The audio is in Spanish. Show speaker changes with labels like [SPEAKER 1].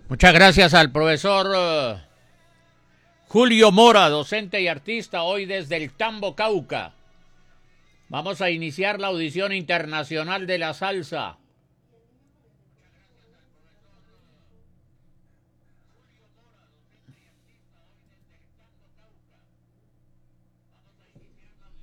[SPEAKER 1] Muchas gracias al profesor Julio Mora, docente y artista, hoy desde el Tambo, Cauca. Vamos a iniciar la audición internacional de la salsa.